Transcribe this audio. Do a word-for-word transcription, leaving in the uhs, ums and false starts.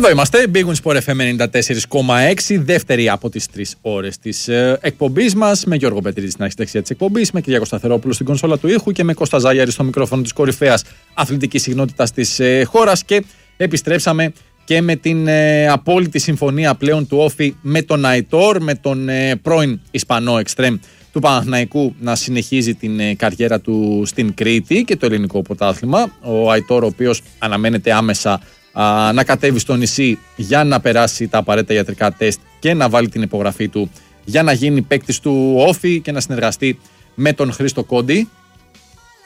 Εδώ είμαστε, Big Win Sport εφ εμ ενενήντα τέσσερα κόμμα έξι, δεύτερη από τις τρεις ώρες της ε, εκπομπής μας, με Γιώργο Πετρίδη στην αρχή δεξιά της εκπομπής, με Κυριάκο Σταθερόπουλο στην κονσόλα του ήχου και με Κώστα Ζάγιαρη στο μικρόφωνο της κορυφαίας αθλητικής συγνότητας της ε, χώρας. Και επιστρέψαμε και με την ε, απόλυτη συμφωνία πλέον του Όφη με τον Αϊτόρ, με τον ε, πρώην Ισπανό εξτρέμ του Παναθηναϊκού να συνεχίζει την ε, καριέρα του στην Κρήτη και το ελληνικό πρωτάθλημα. Ο Αϊτόρ, ο οποίος αναμένεται άμεσα α, να κατέβει στο νησί για να περάσει τα απαραίτητα ιατρικά τεστ και να βάλει την υπογραφή του για να γίνει παίκτης του Όφη και να συνεργαστεί με τον Χρήστο Κόντι.